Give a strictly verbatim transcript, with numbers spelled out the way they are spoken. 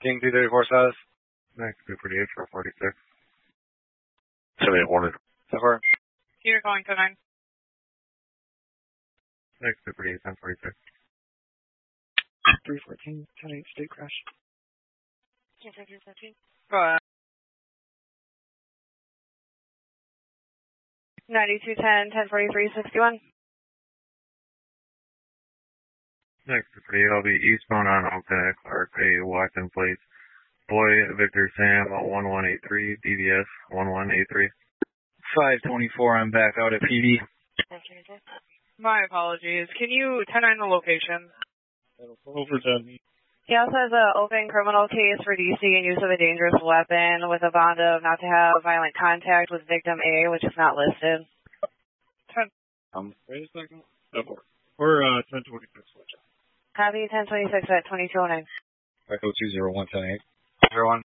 King two thirty-four South. Next, two forty-eight for forty-six. seven eight one. So far. You're calling to nine. Next, two forty-eight, ten forty-six. three fourteen, ten eight, state crash. three fourteen. Go ahead. ninety-two ten, ten forty-three, sixty-one. Next, two forty-eight, I'll be eastbound on Alta Clark, a Watson Place. Boy, Victor Sam, one one eight three, D V S, one one eight three. five twenty-four, I'm back out at P D. My apologies. Can you ten nine the location? Over to He also has an open criminal case for D C and use of a dangerous weapon with a bond of not to have violent contact with victim A, which is not listed. ten. Um, wait a second. We're uh, ten twenty-six. Copy ten twenty-six at twenty-two oh nine. Echo two zero one ten eight. Zero one.